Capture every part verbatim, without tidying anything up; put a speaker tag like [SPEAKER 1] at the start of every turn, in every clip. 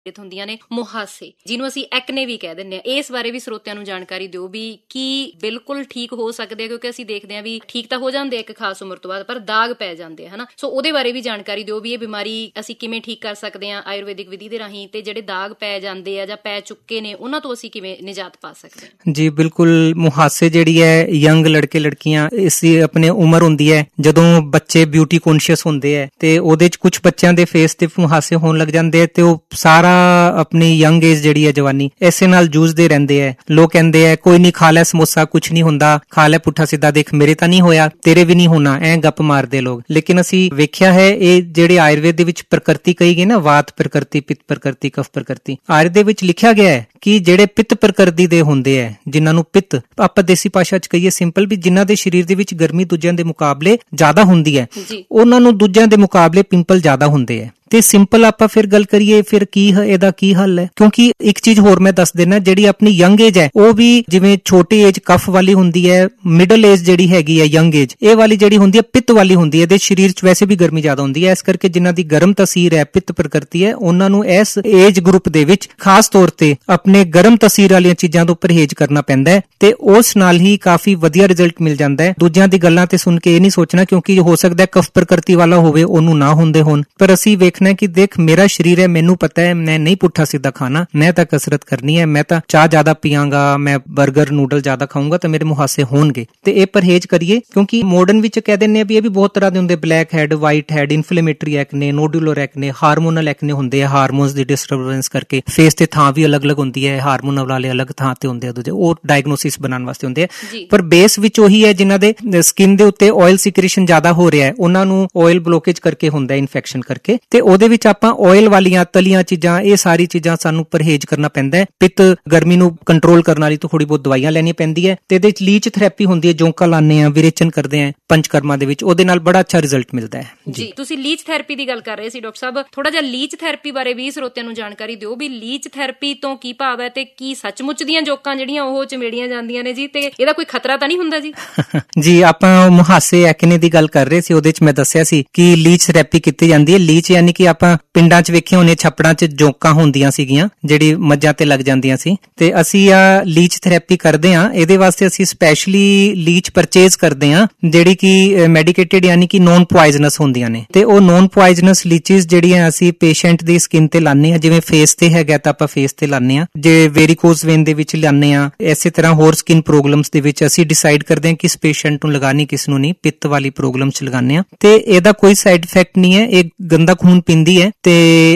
[SPEAKER 1] ਹੁੰਦੀਆਂ ਨੇ ਮੁਹਾਸੇ, ਜਿਹਨੂੰ ਅਸੀਂ ਐਕਨੇ ਵੀ ਕਹਿ ਦਿੰਦੇ ਹਾਂ। ਇਸ ਬਾਰੇ ਵੀ ਸਰੋਤਿਆਂ ਨੂੰ ਜਾਣਕਾਰੀ ਦਿਓ ਵੀ ਕੀ ਬਿਲਕੁਲ ਠੀਕ ਹੋ ਸਕਦੇ ਆ, ਕਿਉਂਕਿ ਅਸੀਂ ਦੇਖਦੇ ਹਾਂ ਵੀ ਠੀਕ ਤਾਂ ਹੋ ਜਾਂਦੇ ਇੱਕ ਖਾਸ ਉਮਰ ਤੋਂ ਬਾਅਦ, ਪਰ ਦਾਗ ਪੈ ਜਾਂਦੇ ਆ, ਹਨਾ। ਸੋ ਉਹਦੇ ਬਾਰੇ ਵੀ ਜਾਣਕਾਰੀ ਦਿਓ ਵੀ ਇਹ ਬਿਮਾਰੀ ਅਸੀਂ ਕਿਵੇਂ ਠੀਕ ਕਰ ਸਕਦੇ ਹਾਂ ਆਯੁਰਵੈਦਿਕ ਵਿਧੀ ਦੇ ਰਾਹੀਂ, ਤੇ ਜਿਹੜੇ ਦਾਗ ਪੈ ਜਾਂਦੇ ਆ ਜਾਂ ਪੈ ਚੁੱਕੇ ਨੇ ਉਹਨਾਂ ਤੋਂ ਅਸੀਂ ਕਿਵੇਂ ਨਿਜਾਤ ਪਾ ਸਕਦੇ ਹਾਂ।
[SPEAKER 2] ਜੀ ਬਿਲਕੁਲ, ਮੁਹਾਸੇ ਜਿਹੜੀ ਹੈ ਯੰਗ ਲੜਕੇ ਲੜਕੀਆਂ, ਇਸ ਆਪਣੇ ਉਮਰ ਹੁੰਦੀ ਹੈ ਜਦੋਂ ਬੱਚੇ ਬਿਊਟੀ ਕੌਨਸ਼ੀਅਸ ਹੁੰਦੇ ਹੈ, ਤੇ ਉਹਦੇ ਚ ਕੁਝ ਬੱਚਿਆਂ ਦੇ ਫੇਸ ਤੇ ਮੁਹਾਸੇ ਹੋਣ ਲੱਗ ਜਾਂਦੇ ਆ, ਤੇ ਉਹ ਸਾਰਾ ਆਪਣੀ ਯੰਗ ਏਜ ਜਿਹੜੀ ਹੈ ਜਵਾਨੀ ਇਸੇ ਨਾਲ ਜੂਝਦੇ ਰਹਿੰਦੇ ਹੈ। ਲੋਕ ਕਹਿੰਦੇ ਹੈ ਕੋਈ ਨਹੀਂ, ਖਾ ਲੈ ਸਮੋਸਾ, ਕੁਛ ਨਹੀਂ ਹੁੰਦਾ, ਖਾ ਲੈ ਪੁੱਠਾ ਸਿੱਧਾ, ਦੇਖ ਮੇਰੇ ਤਾਂ ਨਹੀਂ ਹੋਇਆ, ਤੇਰੇ ਵੀ ਨਹੀਂ ਹੋਣਾ, ਐ ਗੱਪ ਮਾਰਦੇ ਲੋਕ। ਲੇਕਿਨ ਅਸੀਂ ਵੇਖਿਆ ਹੈ ਇਹ ਜਿਹੜੇ ਆਯੁਰਵੇਦ ਦੇ ਵਿੱਚ ਪ੍ਰਕਿਰਤੀ ਕਹੀ ਗਈ ਨਾ, ਵਾਤ ਪ੍ਰਕਿਰਤੀ, ਪਿੱਤ ਪ੍ਰਕਿਰਤੀ, ਕਫ ਪ੍ਰਕਿਰਤੀ, ਆਯੁਰਵੇਦ ਦੇ ਵਿੱਚ ਲਿਖਿਆ ਗਿਆ ਹੈ ਕਿ ਜਿਹੜੇ ਪਿੱਤ ਪ੍ਰਕਿਰਤੀ ਦੇ ਹੁੰਦੇ ਹੈ, ਜਿਨ੍ਹਾਂ ਨੂੰ ਪਿੱਤ ਆਪਾਂ ਦੇਸੀ ਭਾਸ਼ਾ ਚ ਕਹੀਏ ਸਿੰਪਲ, ਵੀ ਜਿਨ੍ਹਾਂ ਦੇ ਸਰੀਰ ਦੇ ਵਿੱਚ ਗਰਮੀ ਦੂਜਿਆਂ ਦੇ ਮੁਕਾਬਲੇ ਜ਼ਿਆਦਾ ਹੁੰਦੀ ਹੈ, ਉਹਨਾਂ ਨੂੰ ਦੂਜਿਆਂ ਦੇ ਮੁਕਾਬਲੇ ਪਿੰਪਲ ਜ਼ਿਆਦਾ ਹੁੰਦੇ ਹੈ। ਤੇ ਸਿੰਪਲ ਆਪਾਂ ਫਿਰ ਗੱਲ ਕਰੀਏ ਫਿਰ ਕੀ ਇਹਦਾ ਕੀ ਹੱਲ ਹੈ, ਕਿਉਂਕਿ ਇੱਕ ਚੀਜ਼ ਹੋਰ ਮੈਂ ਦੱਸ ਦੇਣਾ, ਜਿਹੜੀ ਆਪਣੀ ਯੰਗ ਏਜ ਹੈ ਉਹ ਵੀ ਜਿਵੇਂ ਛੋਟੀ ਏਜ ਕਫ ਵਾਲੀ ਹੁੰਦੀ ਹੈ, ਮਿਡਲ ਏਜ ਜਿਹੜੀ ਹੈਗੀ ਹੈ ਯੰਗ ਏਜ, ਇਹ ਵਾਲੀ ਜਿਹੜੀ ਹੁੰਦੀ ਹੈ ਪਿੱਤ ਵਾਲੀ ਹੁੰਦੀ ਹੈ। ਇਹਦੇ ਸਰੀਰ 'ਚ ਵੈਸੇ ਵੀ ਗਰਮੀ ਜ਼ਿਆਦਾ ਹੁੰਦੀ ਹੈ, ਇਸ ਕਰਕੇ ਜਿਨ੍ਹਾਂ ਦੀ ਗਰਮ ਤਸੀਰ ਹੈ, ਪਿੱਤ ਪ੍ਰਕਿਰਤੀ ਹੈ, ਉਹਨਾਂ ਨੂੰ ਇਸ ਏਜ ਗਰੁੱਪ ਦੇ ਵਿੱਚ ਖਾਸ ਤੌਰ ਤੇ ਆਪਣੇ ਗਰਮ ਤਸੀਰ ਵਾਲੀਆਂ ਚੀਜ਼ਾਂ ਤੋਂ ਪਰਹੇਜ਼ ਕਰਨਾ ਪੈਂਦਾ ਹੈ, ਤੇ ਉਸ ਨਾਲ ਹੀ ਕਾਫੀ ਵਧੀਆ ਰਿਜ਼ਲਟ ਮਿਲ ਜਾਂਦਾ ਹੈ। ਦੂਜਿਆਂ ਦੀ ਗੱਲਾਂ ਤੇ ਸੁਣ ਕੇ ਇਹ ਨਹੀਂ ਸੋਚਣਾ, ਕਿਉਂਕਿ ਹੋ ਸਕਦਾ ਹੈ ਕਫ ਪ੍ਰਕਿਰਤੀ ਵਾਲਾ ਹੋਵੇ ਉਹਨੂੰ ਨਾ ਹੁੰਦੇ ਹੋਣ, ਪਰ ਅਸੀਂ ਵੇਖ ਕਿ ਦੇਖ ਮੇਰਾ ਸਰੀਰ ਹੈ, ਮੈਨੂੰ ਪਤਾ ਹੈ ਮੈਂ ਨਹੀਂ ਪੁੱਠਾ ਸਿੱਧਾ ਖਾਣਾ, ਮੈਂ ਤਾਂ ਕਸਰਤ ਕਰਨੀ ਹੈ, ਮੈਂ ਤਾਂ ਚਾਹ ਜ਼ਿਆਦਾ ਪੀਆਂਗਾ, ਮੈਂ 버ਗਰ ਨੂਡਲ ਜ਼ਿਆਦਾ ਖਾਊਂਗਾ ਤਾਂ ਮੇਰੇ ਮੁਹਾਸੇ ਹੋਣਗੇ, ਤੇ ਇਹ ਪਰਹੇਜ਼ ਕਰੀਏ। ਕਿਉਂਕਿ ਮਾਡਰਨ ਵਿੱਚ ਕਹਿ ਦਿੰਦੇ ਆ ਵੀ ਇਹ ਵੀ ਬਹੁਤ ਤਰ੍ਹਾਂ ਦੇ ਹੁੰਦੇ, black head, white head, inflammatory acne, ਨੋਡੂਲਰ acne, hormonal acne ਹੁੰਦੇ ਆ, ਹਾਰਮੋਨਸ ਦੀ ਡਿਸਟਰਬੈਂਸ ਕਰਕੇ ਫੇਸ ਤੇ ਥਾਂ ਵੀ ਅਲੱਗ-ਅਲੱਗ ਹੁੰਦੀ ਹੈ, ਹਾਰਮੋਨਲ ਵਾਲੇ ਅਲੱਗ ਥਾਂ ਤੇ ਹੁੰਦੇ ਆ, ਦੂਜੇ ਉਹ ਡਾਇਗਨੋਸਿਸ ਬਣਾਉਣ ਵਾਸਤੇ ਹੁੰਦੇ ਆ। ਪਰ ਬੇਸ ਵਿੱਚ ਉਹੀ ਹੈ ਜਿਨ੍ਹਾਂ ਦੇ ਸਕਿਨ ਦੇ ਉੱਤੇ ਆਇਲ ਸਿਕ੍ਰੀਸ਼ਨ ਜ਼ਿਆਦਾ ਹੋ ਰਿਹਾ ਹੈ, ਉਹਨਾਂ ਨੂੰ ਆਇਲ ਬਲੋਕੇਜ ਕਰਕੇ ਹੁੰਦਾ, ਇਨਫੈਕਸ਼ਨ ਕਰਕੇ, ਤੇ ਉਹਦੇ ਵਿੱਚ ਆਪਾਂ ਆਇਲ ਵਾਲੀਆਂ ਤਲੀਆਂ ਚੀਜ਼ਾਂ, ਇਹ ਸਾਰੀ ਚੀਜ਼ਾਂ ਸਾਨੂੰ ਪਰਹੇਜ਼ ਕਰਨਾ ਪੈਂਦਾ ਹੈ। ਪਿੱਤ ਗਰਮੀ ਨੂੰ ਕੰਟਰੋਲ ਕਰਨ ਵਾਲੀ ਥੋੜੀ ਬਹੁਤ ਦਵਾਈਆਂ ਲੈਣੀ ਪੈਂਦੀ ਹੈ, ਤੇ ਇਹਦੇ ਵਿੱਚ ਲੀਚ ਥੈਰੇਪੀ ਹੁੰਦੀ ਹੈ, ਜੋਂਕਾ ਲਾਉਂਦੇ ਆ, ਵਿਰੇਚਨ ਕਰਦੇ ਆ ਪੰਚਕਰਮਾ ਦੇ ਵਿੱਚ, ਉਹਦੇ ਨਾਲ ਬੜਾ ਅੱਛਾ ਰਿਜ਼ਲਟ ਮਿਲਦਾ ਹੈ।
[SPEAKER 1] ਜੀ ਤੁਸੀਂ ਲੀਚ ਥੈਰੇਪੀ ਦੀ ਗੱਲ ਕਰ ਰਹੇ ਸੀ ਡਾਕਟਰ ਸਾਹਿਬ, ਥੋੜਾ ਜਿਹਾ ਲੀਚ ਥੈਰੇਪੀ ਬਾਰੇ ਵੀ ਸਰੋਤਿਆਂ ਨੂੰ ਜਾਣਕਾਰੀ ਦਿਓ ਵੀ ਲੀਚ ਥੈਰੇਪੀ ਤੋਂ ਕੀ ਭਾਵ ਹੈ, ਤੇ ਕੀ ਸੱਚਮੁੱਚ ਦੀਆਂ ਜੋਕਾਂ ਜਿਹੜੀਆਂ ਉਹ ਚਮੇੜੀਆਂ ਜਾਂਦੀਆਂ ਨੇ ਜੀ, ਤੇ ਇਹਦਾ ਕੋਈ ਖਤਰਾ ਤਾਂ ਨਹੀਂ ਹੁੰਦਾ ਜੀ?
[SPEAKER 2] ਜੀ ਆਪਾਂ ਮੁਹਾਸੇ ਐਕਨੇ ਦੀ ਗੱਲ ਕਰ ਰਹੇ ਸੀ, ਉਹਦੇ ਚ ਮੈਂ ਦੱਸਿਆ ਸੀ ਕਿ ਲੀਚ ਥੈਰੇਪੀ ਕੀਤੀ ਜਾਂਦੀ ਹੈ। ਲੀਚ ਯਾਨੀ ਕਿ ਆਪਾਂ ਪਿੰਡਾਂ 'ਚ ਵੇਖੇ ਹੋਣੇ ਛੱਪੜਾਂ 'ਚ ਜੋਕਾਂ ਹੁੰਦੀਆਂ ਸੀਗੀਆਂ ਜਿਹੜੀ ਮੱਝਾਂ ਤੇ ਲੱਗ ਜਾਂਦੀਆਂ ਸੀ, ਤੇ ਅਸੀਂ ਆ ਲੀਚ ਥੈਰੇਪੀ ਕਰਦੇ ਹਾਂ। ਇਹਦੇ ਵਾਸਤੇ ਅਸੀਂ ਸਪੈਸ਼ਲੀ ਲੀਚ ਪਰਚੇਜ਼ ਕਰਦੇ ਹਾਂ ਜਿਹੜੀ ਕਿ ਮੈਡੀਕੇਟਡ ਯਾਨੀ ਕਿ ਨੋਨ ਪੋਇਜ਼ਨਸ ਹੁੰਦੀਆਂ ਨੇ, ਤੇ ਉਹ ਨੋਨ ਪੋਇਜ਼ਨਸ ਲੀਚਿਸ ਜਿਹੜੀਆਂ ਅਸੀਂ ਪੇਸ਼ੈਂਟ ਦੀ ਸਕਿਨ ਤੇ ਲਾਉਂਦੇ ਹਾਂ, ਜਿਵੇਂ ਫੇਸ ਤੇ ਹੈਗਾ ਤਾਂ ਆਪਾਂ ਫੇਸ ਤੇ ਲਾਉਂਦੇ ਹਾਂ, ਜੇ ਵੇਰੀਕੋਜ਼ ਵੇਨ ਦੇ ਵਿੱਚ ਲਾਉਂਦੇ ਹਾਂ, ਇਸੇ ਤਰ੍ਹਾਂ ਹੋਰ ਸਕਿਨ ਪ੍ਰੋਬਲਮਸ ਦੇ ਵਿੱਚ ਅਸੀਂ ਡਿਸਾਈਡ ਕਰਦੇ ਹਾਂ ਕਿਸ ਪੇਸ਼ੈਂਟ ਨੂੰ ਲਗਾਣੀ, ਕਿਸ ਨੂੰ ਨਹੀਂ, ਪਿੱਤ ਵਾਲੀ ਪ੍ਰੋਬਲਮ 'ਚ ਲਗਾਉਂਦੇ ਹਾਂ, ਤੇ ਇਹਦਾ ਕੋਈ ਸਾਈਡ ਇਫੈਕਟ ਨਹੀਂ ਹੈ। ਇਹ ਗੰਦਾ ਖੂਨ ਪੀਂਦੀ ਹੈ, ਤੇ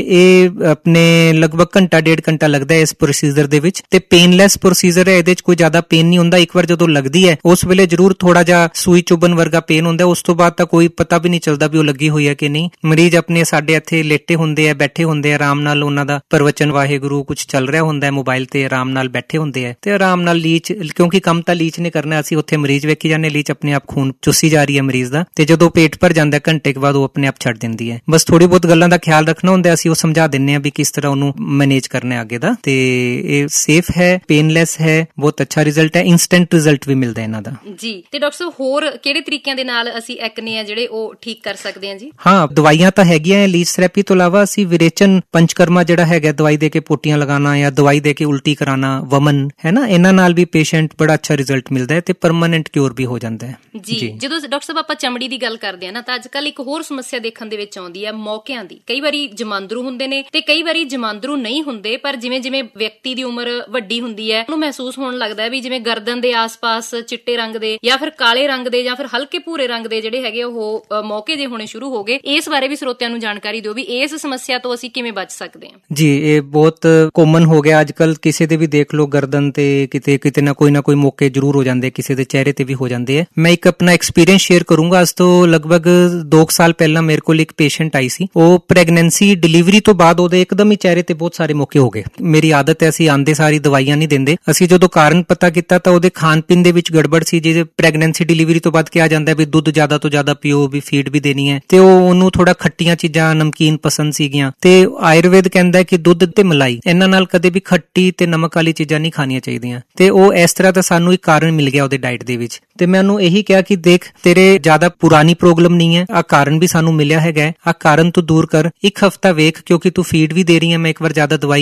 [SPEAKER 2] ਇਹ ਆਪਣੇ ਲਗਭਗ ਘੰਟਾ ਡੇਢ ਘੰਟਾ ਲੱਗਦਾ ਹੈ ਇਸ ਪ੍ਰੋਸੀਜਰ ਦੇ ਵਿੱਚ, ਤੇ ਪੇਨਲੈਸ ਪ੍ਰੋਸੀਜਰ ਹੈ, ਇਹਦੇ 'ਚ ਕੋਈ ਜ਼ਿਆਦਾ ਪੇਨ ਨਹੀਂ ਹੁੰਦਾ। ਇੱਕ ਵਾਰ ਜਦੋਂ ਲੱਗਦੀ ਹੈ ਉਸ ਵੇਲੇ ਜ਼ਰੂਰ ਥੋੜਾ ਜਿਹਾ ਸੂਈ ਚੁਭਣ ਵਰਗਾ ਪੇਨ ਹੁੰਦਾ, ਉਸ ਤੋਂ ਬਾਅਦ ਤਾਂ ਕੋਈ ਪਤਾ ਵੀ ਨਹੀਂ ਚੱਲਦਾ ਵੀ ਉਹ ਲੱਗੀ ਹੋਈ ਹੈ ਕਿ ਨਹੀਂ। ਮਰੀਜ਼ ਆਪਣੇ ਸਾਡੇ ਇੱਥੇ ਲੇਟੇ ਹੁੰਦੇ ਆ, ਬੈਠੇ ਹੁੰਦੇ ਆ, ਆਰਾਮ ਨਾਲ ਉਹਨਾਂ ਦਾ ਪ੍ਰਵਚਨ ਵਾਹਿਗੁਰੂ ਕੁਝ ਚੱਲ ਰਿਹਾ ਹੁੰਦਾ ਹੈ ਮੋਬਾਈਲ ਤੇ, ਆਰਾਮ ਨਾਲ ਬੈਠੇ ਹੁੰਦੇ ਆ, ਤੇ ਆਰਾਮ ਨਾਲ ਲੀਚ, ਕਿਉਂਕਿ ਕੰਮ ਤਾਂ ਲੀਚ ਨੇ ਕਰਨਾ, ਅਸੀਂ ਉੱਥੇ ਮਰੀਜ਼ ਵੇਖੀ ਜਾਂਦੇ, ਲੀਚ ਆਪਣੇ ਆਪ ਖੂਨ ਚੁੱਸੀ ਜਾ ਰਹੀ ਹੈ ਮਰੀਜ਼ ਦਾ, ਤੇ ਜਦੋਂ ਪੇਟ ਭਰ ਜਾਂਦਾ ਘੰਟੇ ਕੇ ਬਾਅਦ ਉਹ ਆਪਣੇ ਆਪ ਛੱਡ ਦਿੰਦੀ ਹੈ। ਬਸ ਥੋੜੀ ਬਹੁਤ ਗੱਲਾਂ ਦਾ ਖਿਆਲ ਰੱਖਣਾ ਹੁੰਦਾ, ਅਸੀਂ ਉਹ ਸਮਝਾ ਦਿੰਦੇ ਹਾਂ ਵੀ ਕਿਸ ਤਰ੍ਹਾਂ ਉਹਨੂੰ ਮੈਨੇਜ ਕਰਨਾ ਹੈ ਅੱਗੇ ਦਾ, ਤੇ ਇਹ ਸੇਫ ਹੈ, ਪੇਨਲੈਸ ਹੈ, ਬਹੁਤ ਅੱਛਾ ਰਿਜ਼ਲਟ ਹੈ, ਇਨਸਟੈਂਟ ਰਿਜ਼ਲਟ ਵੀ ਮਿਲਦਾ ਇਹਨਾਂ ਦਾ।
[SPEAKER 1] ਜੀ, ਤੇ ਡਾਕਟਰ ਸਾਹਿਬ ਹੋਰ ਕਿਹੜੇ ਤਰੀਕਿਆਂ ਦੇ ਨਾਲ ਅਸੀਂ ਐਕਨੇ ਆ ਜਿਹੜੇ ਉਹ ਠੀਕ ਕਰ ਸਕਦੇ ਹਾਂ ਜੀ?
[SPEAKER 2] ਹਾਂ, ਦਵਾਈਆਂ ਤਾਂ ਹੈਗੀਆਂ ਲੀਚ ਥੈਰੇਪੀ ਤੋਂ ਇਲਾਵਾ ਅਸੀਂ ਵਿਰੇਚਨ, ਪੰਚਕਰਮਾ ਜਿਹੜਾ ਹੈਗਾ, ਦਵਾਈ ਦੇ ਕੇ ਪੋਟੀਆਂ ਲਗਾਉਣਾ ਜਾਂ ਦਵਾਈ ਦੇ ਕੇ ਉਲਟੀ ਕਰਾਉਣਾ, ਵਮਨ ਹੈ ਨਾ, ਇਹਨਾਂ ਨਾਲ ਵੀ ਪੇਸ਼ੈਂਟ ਬੜਾ ਅੱਛਾ ਰਿਜ਼ਲਟ ਮਿਲਦਾ ਹੈ, ਤੇ ਪਰਮਾਨੈਂਟ ਕਿਉਰ ਵੀ ਹੋ ਜਾਂਦਾ ਹੈ।
[SPEAKER 1] ਜੀ, ਜਦੋਂ ਡਾਕਟਰ ਸਾਹਿਬ ਆਪਾਂ ਚਮੜੀ ਦੀ ਗੱਲ ਕਰਦੇ ਆ ਨਾ, ਤਾਂ ਅੱਜ ਕੱਲ ਇੱਕ ਹੋਰ ਸਮੱਸਿਆ ਦੇਖਣ ਦੇ ਵਿੱਚ ਆਉਂਦੀ ਹੈ ਮੌਕਿਆਂ ਦੀ। ਕਈ ਵਾਰੀ ਜਮਾਂਦਰੂ ਹੁੰਦੇ ਨੇ ਤੇ ਕਈ ਵਾਰੀ ਜਮਾਂਦਰੂ ਨਹੀਂ ਹੁੰਦੇ, ਪਰ ਜਿਵੇਂ ਜਿਵੇਂ ਵਿਅਕਤੀ ਦੀ ਉਮਰ ਵੱਡੀ ਹੁੰਦੀ ਹੈ ਉਹਨੂੰ ਮਹਿਸੂਸ ਹੋਣ ਲੱਗਦਾ ਹੈ ਵੀ ਜਿਵੇਂ ਗਰਦਨ ਦੇ ਆਸ-ਪਾਸ ਚਿੱਟੇ ਰੰਗ ਦੇ ਜਾਂ ਫਿਰ ਕਾਲੇ ਰੰਗ ਦੇ ਜਾਂ ਫਿਰ ਹਲਕੇ ਭੂਰੇ ਰੰਗ ਦੇ ਜਿਹੜੇ ਹੈਗੇ ਉਹ ਮੌਕੇ ਜੇ ਹੋਣੇ ਸ਼ੁਰੂ ਹੋ ਗਏ। ਇਸ ਬਾਰੇ ਵੀ ਸਰੋਤਿਆਂ ਨੂੰ ਜਾਣਕਾਰੀ ਦਿਓ ਵੀ ਇਸ ਸਮੱਸਿਆ ਤੋਂ ਅਸੀਂ ਕਿਵੇਂ ਬਚ ਸਕਦੇ ਹਾਂ।
[SPEAKER 2] ਜੀ, ਇਹ ਬਹੁਤ ਕਾਮਨ ਹੋ ਗਿਆ ਅੱਜ ਕੱਲ, ਕਿਸੇ ਦੇ ਵੀ ਦੇਖ ਲਓ ਗਰਦਨ ਤੇ ਕਿਤੇ ਕਿਤੇ ਨਾ ਕੋਈ ਨਾ ਕੋਈ ਮੌਕੇ ਜ਼ਰੂਰ ਹੋ ਜਾਂਦੇ, ਕਿਸੇ ਦੇ ਚਿਹਰੇ ਤੇ ਵੀ ਹੋ ਜਾਂਦੇ ਹੈ। ਮੈਂ ਇੱਕ ਆਪਣਾ ਐਕਸਪੀਰੀਅੰਸ ਸ਼ੇਅਰ ਕਰੂੰਗਾ। ਅੱਜ ਤੋਂ ਲਗਭਗ ਦੋ ਸਾਲ ਪਹਿਲਾਂ ਮੇਰੇ ਕੋਲ ਇੱਕ ਪੇਸ਼ੈਂਟ ਆਈ ਸੀ, ਉਹ ਪ੍ਰੈਗਨੈਂਸੀ ਡਿਲੀਵਰੀ ਤੋਂ ਬਾਅਦ ਉਹਦੇ ਇੱਕਦਮ ਹੀ ਚਿਹਰੇ ਤੇ ਬਹੁਤ ਸਾਰੇ ਮੌਕੇ ਹੋ ਗਏ। ਮੇਰੀ ਆਦਤ ਹੈ ਅਸੀਂ ਆਂਦੇ ਸਾਰੀ ਦਵਾਈਆਂ ਨਹੀਂ ਦਿੰਦੇ, ਅਸੀਂ ਜਦੋਂ ਕਾਰਨ ਪਤਾ ਕੀਤਾ ਤਾਂ ਉਹਦੇ ਖਾਣ ਪੀਣ ਦੇ ਵਿੱਚ ਗੜਬੜ ਸੀ। ਜਿਹਦੇ ਪ੍ਰੈਗਨੈਂਸੀ ਡਿਲੀਵਰੀ ਤੋਂ ਬਾਅਦ ਕਿਹਾ ਜਾਂਦਾ ਵੀ ਦੁੱਧ ਜ਼ਿਆਦਾ ਤੋਂ ਜ਼ਿਆਦਾ ਪੀਓ, ਵੀ ਫੀਡ ਵੀ ਦੇਣੀ ਹੈ, ਤੇ ਉਹ ਉਹਨੂੰ ਥੋੜਾ ਖੱਟੀਆਂ ਚੀਜ਼ਾਂ, ਨਮਕੀਨ ਪਸੰਦ ਸੀਗੀਆਂ, ਤੇ ਆਯੁਰਵੇਦ ਕਹਿੰਦਾ ਕਿ ਦੁੱਧ ਤੇ ਮਲਾਈ, ਇਹਨਾਂ ਨਾਲ ਕਦੇ ਵੀ ਖੱਟੀ ਤੇ ਨਮਕ ਵਾਲੀ ਚੀਜ਼ਾਂ ਨਹੀਂ ਖਾਣੀਆਂ ਚਾਹੀਦੀਆਂ, ਤੇ ਉਹ ਇਸ ਤਰ੍ਹਾਂ ਦਾ ਸਾਨੂੰ ਇੱਕ ਕਾਰਨ ਮਿਲ ਗਿਆ ਉਹਦੇ ਡਾਈਟ ਦੇ ਵਿੱਚ। ਤੇ ਮੈਂ ਉਹਨੂੰ ਇਹੀ ਕਿਹਾ ਕਿ ਦੇਖ ਤੇਰੇ ਜ਼ਿਆਦਾ ਪੁਰਾਣੀ ਪ੍ਰੋਬਲਮ ਨਹੀਂ ਹੈ, ਆ ਕਾਰਨ ਵੀ ਸਾਨੂੰ ਮਿਲਿਆ ਹੈਗਾ, ਆ ਕਾਰਨ ਤੂੰ ਦੂਰ ਕਰ, ਇੱਕ ਹਫਤਾ ਵੇਖ, ਕਿਉਂਕਿ ਤੂੰ ਫੀਡ ਵੀ ਦੇ ਰਹੀ ਹੈ, ਮੈਂ ਇੱਕ ਵਾਰ ਜ਼ਿਆਦਾ ਦਵਾਈ